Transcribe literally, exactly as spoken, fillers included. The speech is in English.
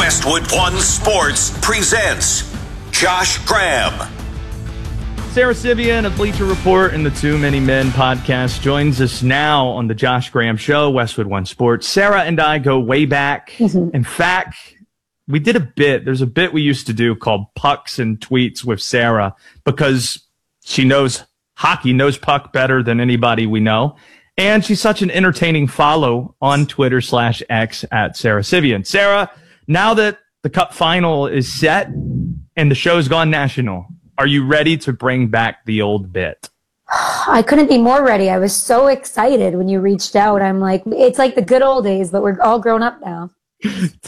Westwood One Sports presents Josh Graham. Sara Civian of Bleacher Report and the Too Many Men podcast joins us now on the Josh Graham Show, Westwood One Sports. Sara and I go way back. Mm-hmm. In fact, we did a bit. There's a bit we used to do called Pucks and Tweets with Sara because she knows hockey, knows puck better than anybody we know. And she's such an entertaining follow on Twitter slash X at Sara Civian. Sara, now that the Cup final is set and the show's gone national, are you ready to bring back the old bit? I couldn't be more ready. I was so excited when you reached out. I'm like, it's like the good old days, but we're all grown up now.